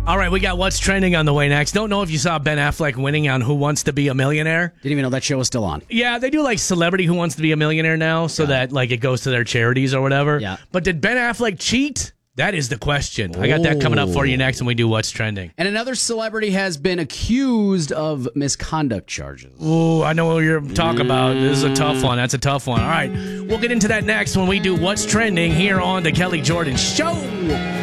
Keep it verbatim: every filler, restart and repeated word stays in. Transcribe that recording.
All right, we got What's Trending on the way next. Don't know if you saw Ben Affleck winning on Who Wants to Be a Millionaire. Didn't even know that show was still on. Yeah, they do like Celebrity Who Wants to Be a Millionaire now, so that like it goes to their charities or whatever. Yeah. But did Ben Affleck cheat? That is the question. I got that coming up for you next when we do What's Trending. And another celebrity has been accused of misconduct charges. Ooh, I know what you're talking about. This is a tough one. That's a tough one. All right, we'll get into that next when we do What's Trending here on The Kelly Jordan Show.